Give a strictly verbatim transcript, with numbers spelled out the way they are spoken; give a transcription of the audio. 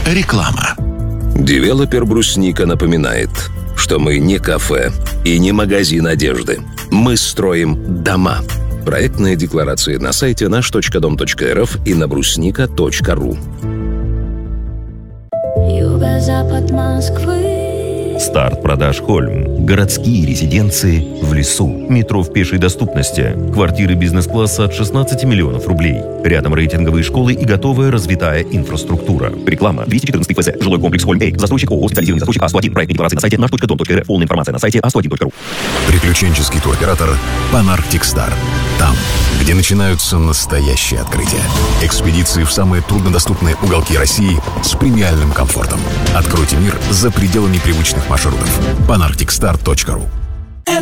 Реклама. Девелопер «Брусника» напоминает, что мы не кафе и не магазин одежды. Мы строим дома. Проектные декларации на сайте наш точка дом точка эр эф и на брусника точка ру. Юго-запад Москвы. Старт продаж «Хольм». Городские резиденции в лесу. Метро в пешей доступности. Квартиры бизнес-класса от шестнадцати миллионов рублей. Рядом рейтинговые школы и готовая развитая инфраструктура. Реклама. двести четырнадцать ФЗ. Жилой комплекс «Хольм Эй». Застройщик ООО «Специализированный застройщик А сто один». Проектные декларации на сайте наш точка дом точка эр эф. Полная информация на сайте а сто один точка ру. Приключенческий туроператор «Панарктик Стар». Там, где начинаются настоящие открытия. Экспедиции в самые труднодоступные уголки России с премиальным комфортом. Откройте мир за пределами привычных маршрутов. панарктик стар точка ру.